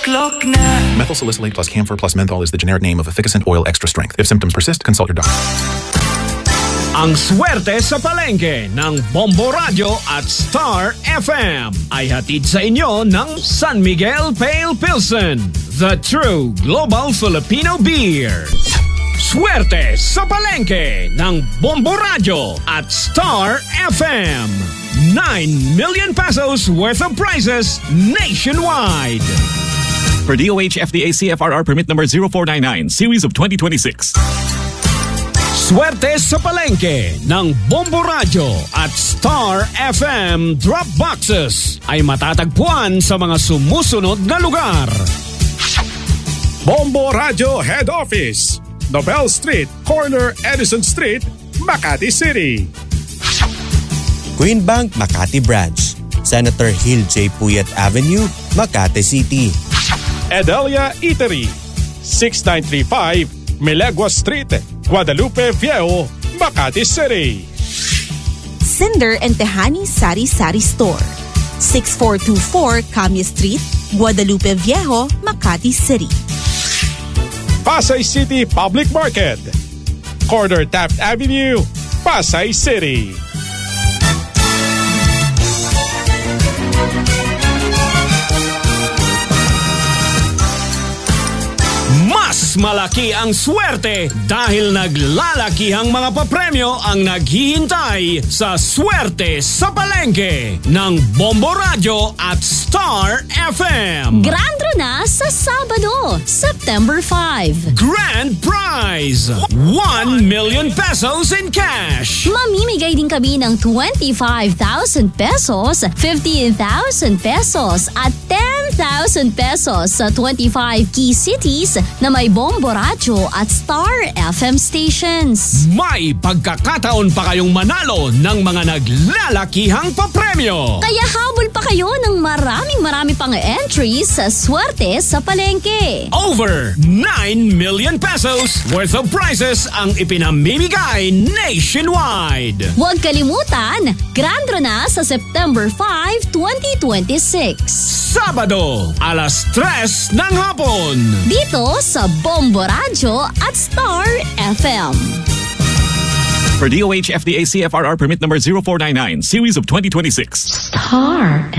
o'clock na. Methyl salicylate plus camphor plus menthol is the generic name of Efficacent Oil Extra Strength. If symptoms persist, consult your doctor. Ang swerte sa palengke ng Bombo Radio at Star FM ay hatid sa inyo ng San Miguel Pale Pilsen, the true global Filipino beer. Swerte sa palengke ng Bombo Radio at Star FM. 9 million pesos worth of prizes nationwide. Per DOH FDA CFRR permit number 0499, series of 2026. Swerte sa palengke ng Bombo Radio at Star FM drop boxes ay matatagpuan sa mga sumusunod na lugar. Bombo Radio Head Office, Nobel Street, corner Edison Street, Makati City. Queen Bank Makati Branch, Senator Hill J. Puyat Avenue, Makati City. Edelia Eatery, 6935 Milegua Street, Guadalupe Viejo, Makati City. Cinder and Tehani Sari Sari Store, 6424 Camia Street, Guadalupe Viejo, Makati City. Pasay City Public Market, corner Taft Avenue, Pasay City. Mas malaki ang swerte dahil naglalakihang mga papremyo ang naghihintay sa Swerte sa Palengke ng Bombo Radio at Star FM. Grandro na sa Sabado, September 5. Grand prize, 1 million pesos in cash. Mamimigay din kami ng 25,000 pesos, 15,000 pesos at 10,000 pesos sa 25 key cities na may Bombo Radio at Star FM stations. May pagkakataon pa kayong manalo ng mga naglalakihang papremyo. Kaya habol pa kayo ng marami pang entries sa Swerte sa Palengke. Over 9 million pesos worth of prizes ang ipinamimigay nationwide. Huwag kalimutan, grandro na sa September 5, 2026. Sabado, alas 3 ng hapon. Dito sa Bombo Radio at Star FM. Per DOH FDA CFRR permit number 0499, series of 2026. Star